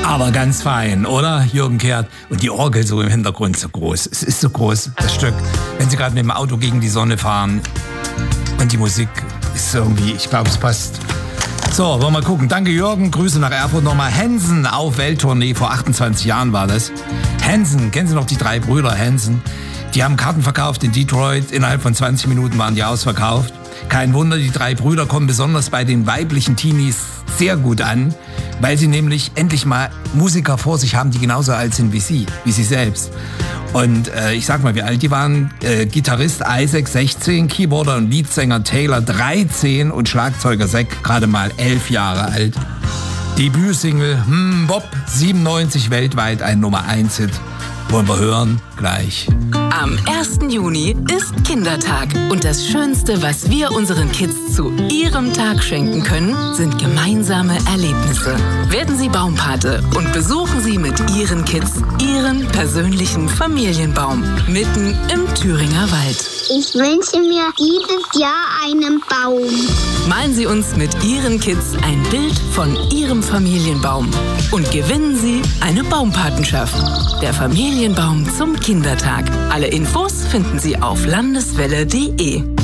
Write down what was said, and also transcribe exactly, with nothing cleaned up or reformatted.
Aber ganz fein, oder, Jürgen Kehrt? Und die Orgel so im Hintergrund so groß. Es ist so groß, das Stück. Wenn Sie gerade mit dem Auto gegen die Sonne fahren und die Musik ist irgendwie, ich glaube, es passt. So, wollen wir mal gucken. Danke, Jürgen. Grüße nach Erfurt nochmal. Hansen auf Welttournee. Vor achtundzwanzig Jahren war das. Hansen, kennen Sie noch die drei Brüder Hansen? Die haben Karten verkauft in Detroit. Innerhalb von zwanzig Minuten waren die ausverkauft. Kein Wunder, die drei Brüder kommen besonders bei den weiblichen Teenies sehr gut an, weil sie nämlich endlich mal Musiker vor sich haben, die genauso alt sind wie sie, wie sie selbst. Und äh, ich sag mal, wie alt die waren. Äh, Gitarrist Isaac sechzehn, Keyboarder und Leadsänger Taylor dreizehn und Schlagzeuger Zack gerade mal elf Jahre alt. Debütsingle hm, Bob siebenundneunzig weltweit ein Nummer eins Hit. Wollen wir hören? Gleich. Am ersten Juni ist Kindertag und das Schönste, was wir unseren Kids zu ihrem Tag schenken können, sind gemeinsame Erlebnisse. Werden Sie Baumpate und besuchen Sie mit Ihren Kids Ihren persönlichen Familienbaum mitten im Thüringer Wald. Ich wünsche mir dieses Jahr einen Baum. Malen Sie uns mit Ihren Kids ein Bild von Ihrem Familienbaum und gewinnen Sie eine Baumpatenschaft. Der Familienbaum zum Kindertag. Alle Infos finden Sie auf landeswelle punkt de.